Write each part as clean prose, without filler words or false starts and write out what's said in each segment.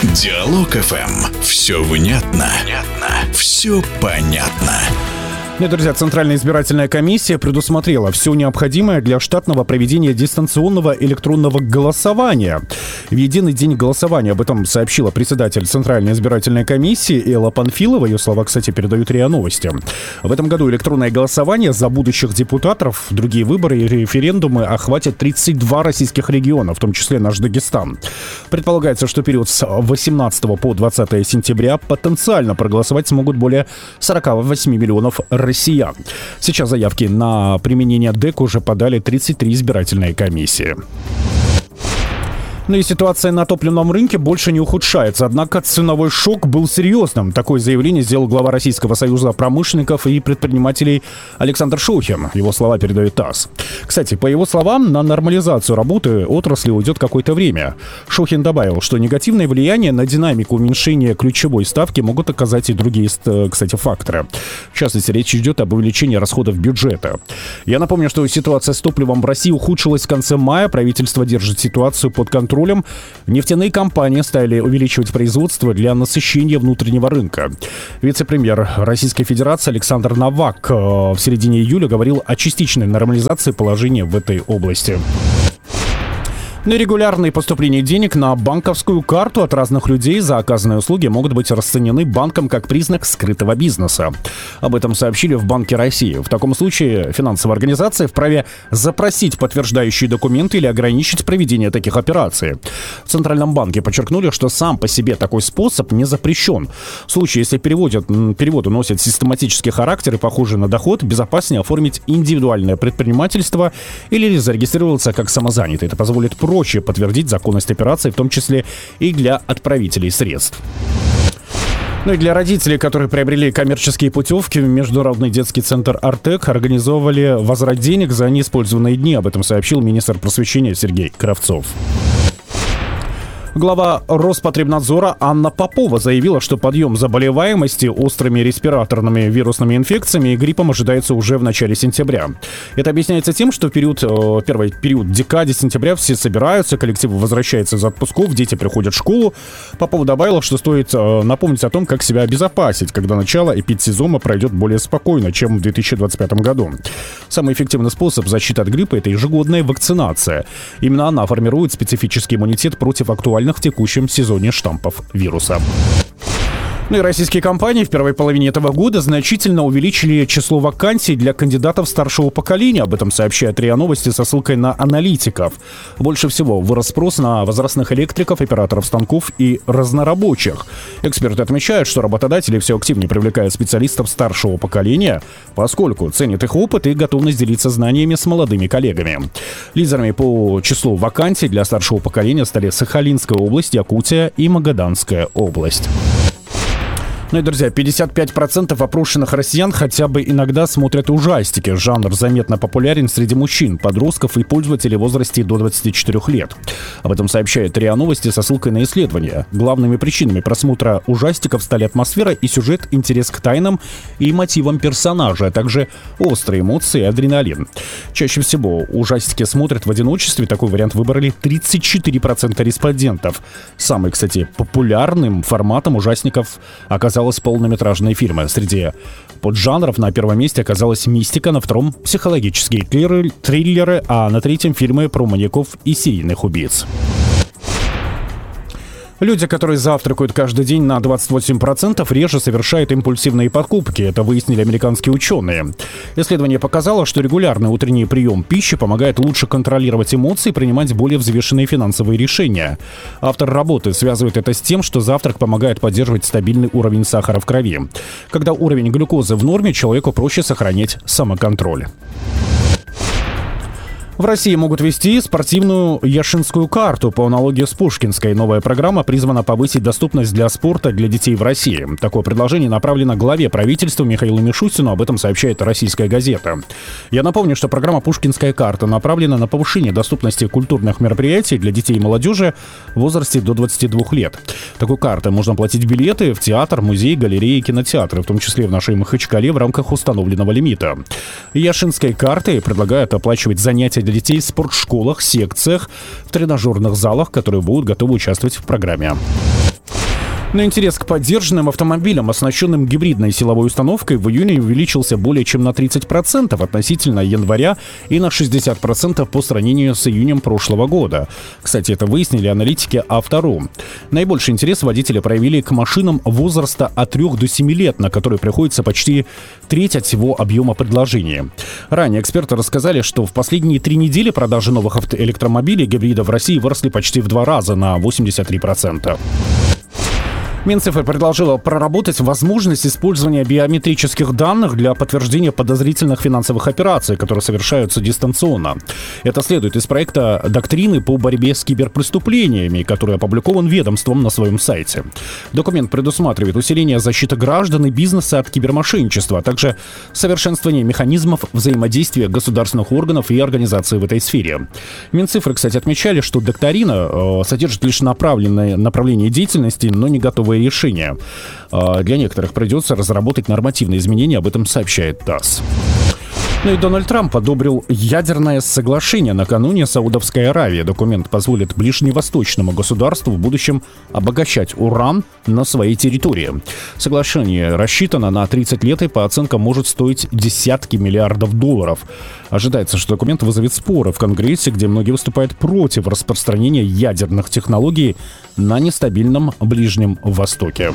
Диалог ФМ. Все внятно. Все понятно. Друзья, Центральная избирательная комиссия предусмотрела все необходимое для штатного проведения дистанционного электронного голосования. В единый день голосования об этом сообщила председатель Центральной избирательной комиссии Элла Панфилова. Ее слова, кстати, передают РИА Новости. В этом году электронное голосование за будущих депутатов, другие выборы и референдумы охватят 32 российских региона, в том числе наш Дагестан. Предполагается, что период с 18 по 20 сентября потенциально проголосовать смогут более 48 миллионов россиян. Сейчас заявки на применение ДЭК уже подали 33 избирательные комиссии. Ну и ситуация на топливном рынке больше не ухудшается. Однако ценовой шок был серьезным. Такое заявление сделал глава Российского союза промышленников и предпринимателей Александр Шухин. Его слова передает ТАСС. Кстати, по его словам, на нормализацию работы отрасли уйдет какое-то время. Шухин добавил, что негативное влияние на динамику уменьшения ключевой ставки могут оказать и другие, кстати, факторы. В частности, речь идет об увеличении расходов бюджета. Я напомню, что ситуация с топливом в России ухудшилась в конце мая. Правительство держит ситуацию под контролем. Нефтяные компании стали увеличивать производство для насыщения внутреннего рынка. Вице-премьер Российской Федерации Александр Новак в середине июля говорил о частичной нормализации положения в этой области. Нерегулярные поступления денег на банковскую карту от разных людей за оказанные услуги могут быть расценены банком как признак скрытого бизнеса. Об этом сообщили в Банке России. В таком случае финансовая организация вправе запросить подтверждающие документы или ограничить проведение таких операций. В Центральном банке подчеркнули, что сам по себе такой способ не запрещен. В случае, если переводы носят систематический характер и похожи на доход, безопаснее оформить индивидуальное предпринимательство или зарегистрироваться как самозанятый. Это позволит проще подтвердить законность операции, в том числе и для отправителей средств. Ну и для родителей, которые приобрели коммерческие путевки, Международный детский центр «Артек» организовывали возврат денег за неиспользованные дни. Об этом сообщил министр просвещения Сергей Кравцов. Глава Роспотребнадзора Анна Попова заявила, что подъем заболеваемости острыми респираторными вирусными инфекциями и гриппом ожидается уже в начале сентября. Это объясняется тем, что первый период декады сентября все собираются, коллективы возвращаются из отпусков, дети приходят в школу. Попова добавила, что стоит напомнить о том, как себя обезопасить, когда начало эпидсезона пройдет более спокойно, чем в 2025 году. Самый эффективный способ защиты от гриппа – это ежегодная вакцинация. Именно она формирует специфический иммунитет против актуальных в текущем сезоне штампов вируса. Ну и российские компании в первой половине этого года значительно увеличили число вакансий для кандидатов старшего поколения. Об этом сообщает РИА Новости со ссылкой на аналитиков. Больше всего вырос спрос на возрастных электриков, операторов станков и разнорабочих. Эксперты отмечают, что работодатели все активнее привлекают специалистов старшего поколения, поскольку ценят их опыт и готовность делиться знаниями с молодыми коллегами. Лидерами по числу вакансий для старшего поколения стали Сахалинская область, Якутия и Магаданская область. Ну и, друзья, 55% опрошенных россиян хотя бы иногда смотрят ужастики. Жанр заметно популярен среди мужчин, подростков и пользователей в возрасте до 24 лет. Об этом сообщает РИА Новости со ссылкой на исследования. Главными причинами просмотра ужастиков стали атмосфера и сюжет, интерес к тайнам и мотивам персонажа, а также острые эмоции и адреналин. Чаще всего ужастики смотрят в одиночестве. Такой вариант выбрали 34% респондентов. Самым, кстати, популярным форматом ужастиков оказалось полнометражные фильмы. Среди поджанров на первом месте оказалась мистика, на втором — психологические триллеры, а на третьем — фильмы про маньяков и серийных убийц. Люди, которые завтракают каждый день, на 28% реже совершают импульсивные покупки. Это выяснили американские ученые. Исследование показало, что регулярный утренний прием пищи помогает лучше контролировать эмоции и принимать более взвешенные финансовые решения. Автор работы связывает это с тем, что завтрак помогает поддерживать стабильный уровень сахара в крови. Когда уровень глюкозы в норме, человеку проще сохранять самоконтроль. В России могут ввести спортивную Яшинскую карту по аналогии с Пушкинской. Новая программа призвана повысить доступность для спорта для детей в России. Такое предложение направлено главе правительства Михаилу Мишустину. Об этом сообщает «Российская газета». Я напомню, что программа «Пушкинская карта» направлена на повышение доступности культурных мероприятий для детей и молодежи в возрасте до 22 лет. Такой картой можно платить билеты в театр, музей, галереи и кинотеатры, в том числе в нашей Махачкале, в рамках установленного лимита. Яшинской картой предлагают оплачивать занятия для детей в спортшколах, секциях, в тренажерных залах, которые будут готовы участвовать в программе. Но интерес к поддержанным автомобилям, оснащенным гибридной силовой установкой, в июне увеличился более чем на 30% относительно января и на 60% по сравнению с июнем прошлого года. Кстати, это выяснили аналитики Автору. Наибольший интерес водители проявили к машинам возраста от 3 до 7 лет, на которые приходится почти треть от всего объема предложения. Ранее эксперты рассказали, что в последние 3 недели продажи новых электромобилей гибридов в России выросли почти в 2 раза, на 83%. Минцифры предложила проработать возможность использования биометрических данных для подтверждения подозрительных финансовых операций, которые совершаются дистанционно. Это следует из проекта доктрины по борьбе с киберпреступлениями, который опубликован ведомством на своем сайте. Документ предусматривает усиление защиты граждан и бизнеса от кибермошенничества, а также совершенствование механизмов взаимодействия государственных органов и организаций в этой сфере. Минцифры, кстати, отмечали, что доктрина содержит лишь направление деятельности, но не готовы решения. Для некоторых придется разработать нормативные изменения, об этом сообщает ТАСС. Ну и Дональд Трамп одобрил ядерное соглашение накануне Саудовской Аравии. Документ позволит ближневосточному государству в будущем обогащать уран на своей территории. Соглашение рассчитано на 30 лет и, по оценкам, может стоить десятки миллиардов долларов. Ожидается, что документ вызовет споры в Конгрессе, где многие выступают против распространения ядерных технологий на нестабильном Ближнем Востоке.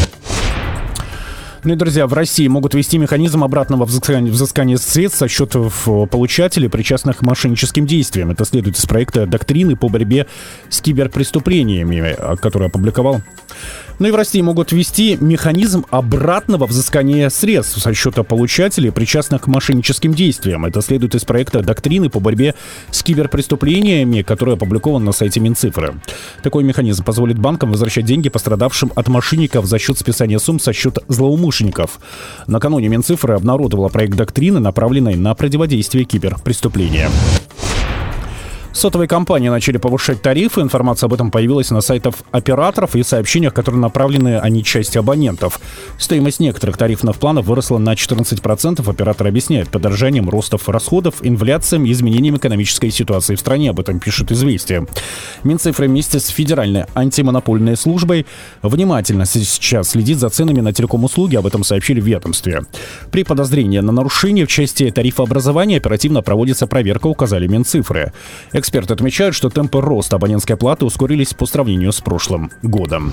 Ну и, друзья, в России могут ввести механизм обратного взыскания средств со счетов получателей, причастных к мошенническим действиям. Это следует из проекта доктрины по борьбе с киберпреступлениями, который опубликовал. Ну и в России могут ввести механизм обратного взыскания средств со счета получателей, причастных к мошенническим действиям. Это следует из проекта доктрины по борьбе с киберпреступлениями, который опубликован на сайте Минцифры. Такой механизм позволит банкам возвращать деньги пострадавшим от мошенников за счет списания сумм со счета злоумышленников. Накануне Минцифры обнародовала проект доктрины, направленный на противодействие киберпреступлениям. Сотовые компании начали повышать тарифы. Информация об этом появилась на сайтах операторов и сообщениях, которые направлены они части абонентов. Стоимость некоторых тарифных планов выросла на 14%. Операторы объясняют подорожанием ростов расходов, инфляцией и изменением экономической ситуации в стране. Об этом пишет «Известия». Минцифры вместе с Федеральной антимонопольной службой внимательно сейчас следит за ценами на телеком-услуги. Об этом сообщили в ведомстве. При подозрении на нарушение в части тарифообразования оперативно проводится проверка, указали Минцифры. Эксперты отмечают, что темпы роста абонентской платы ускорились по сравнению с прошлым годом.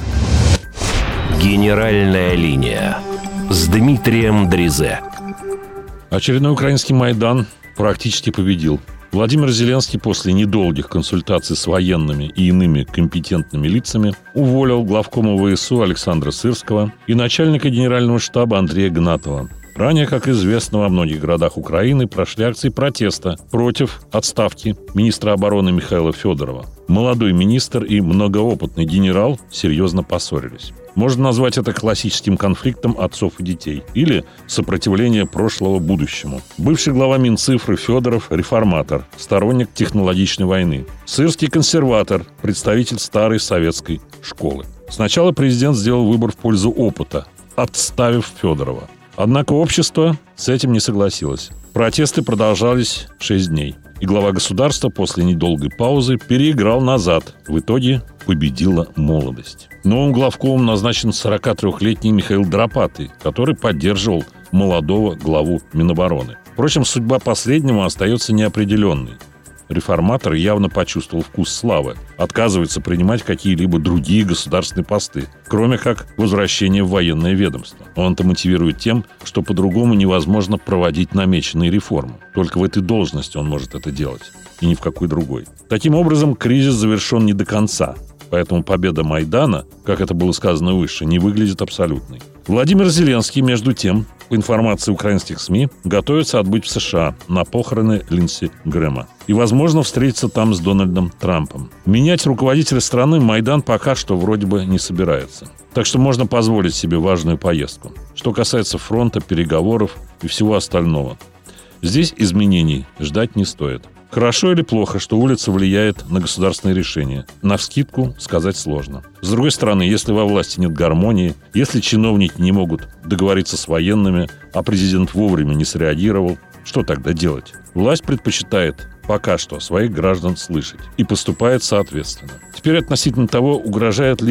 Генеральная линия с Дмитрием Дризе. Очередной украинский Майдан практически победил. Владимир Зеленский после недолгих консультаций с военными и иными компетентными лицами уволил главкома ВСУ Александра Сырского и начальника генерального штаба Андрея Гнатова. Ранее, как известно, во многих городах Украины прошли акции протеста против отставки министра обороны Михаила Федорова. Молодой министр и многоопытный генерал серьезно поссорились. Можно назвать это классическим конфликтом отцов и детей или сопротивление прошлого будущему. Бывший глава Минцифры Федоров – реформатор, сторонник технологичной войны. Сырский – консерватор, представитель старой советской школы. Сначала президент сделал выбор в пользу опыта, отставив Федорова. Однако общество с этим не согласилось. Протесты продолжались 6 дней. И глава государства после недолгой паузы переиграл назад. В итоге победила молодость. Новым главкомом назначен 43-летний Михаил Драпатый, который поддерживал молодого главу Минобороны. Впрочем, судьба последнего остается неопределенной. Реформатор явно почувствовал вкус славы, отказывается принимать какие-либо другие государственные посты, кроме как возвращения в военное ведомство. Он это мотивирует тем, что по-другому невозможно проводить намеченные реформы. Только в этой должности он может это делать, и ни в какой другой. Таким образом, кризис завершен не до конца, поэтому победа Майдана, как это было сказано выше, не выглядит абсолютной. Владимир Зеленский, между тем, по информации украинских СМИ, готовится отбыть в США на похороны Линдси Грэма. И, возможно, встретиться там с Дональдом Трампом. Менять руководителя страны Майдан пока что вроде бы не собирается. Так что можно позволить себе важную поездку. Что касается фронта, переговоров и всего остального. Здесь изменений ждать не стоит. Хорошо или плохо, что улица влияет на государственные решения? Навскидку сказать сложно. С другой стороны, если во власти нет гармонии, если чиновники не могут договориться с военными, а президент вовремя не среагировал, что тогда делать? Власть предпочитает пока что своих граждан слышать и поступает соответственно. Теперь относительно того, угрожает ли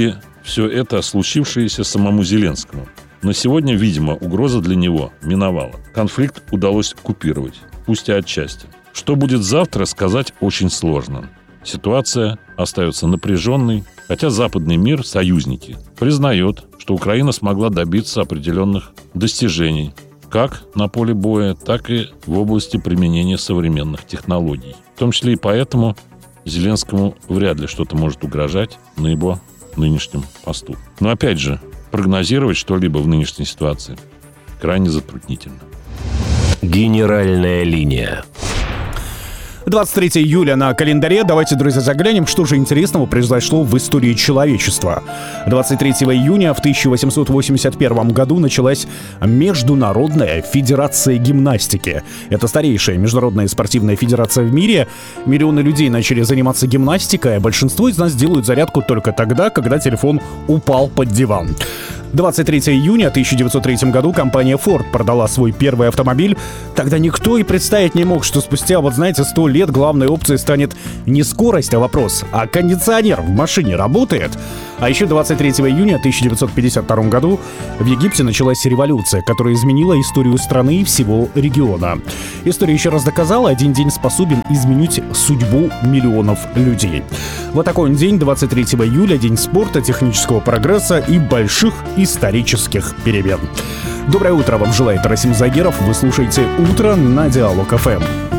все это случившееся самому Зеленскому. Но сегодня, видимо, угроза для него миновала. Конфликт удалось купировать, пусть и отчасти. Что будет завтра, сказать очень сложно. Ситуация остается напряженной, хотя западный мир, союзники, признает, что Украина смогла добиться определенных достижений как на поле боя, так и в области применения современных технологий. В том числе и поэтому Зеленскому вряд ли что-то может угрожать на его нынешнем посту. Но опять же, прогнозировать что-либо в нынешней ситуации крайне затруднительно. Генеральная линия. 23 июля на календаре. Давайте, друзья, заглянем, что же интересного произошло в истории человечества. 23 июня в 1881 году началась Международная федерация гимнастики. Это старейшая международная спортивная федерация в мире. Миллионы людей начали заниматься гимнастикой, а большинство из нас делают зарядку только тогда, когда телефон упал под диван. 23 июня 1903 году компания Ford продала свой первый автомобиль. Тогда никто и представить не мог, что спустя, 100 лет главной опцией станет не скорость, а вопрос: а кондиционер в машине работает? А еще 23 июня 1952 году в Египте началась революция, которая изменила историю страны и всего региона. История еще раз доказала, один день способен изменить судьбу миллионов людей. Вот такой он день, 23 июля, день спорта, технического прогресса и больших исторических перемен. Доброе утро вам желает Расим Загиров. Вы слушаете «Утро» на Диалог ФМ.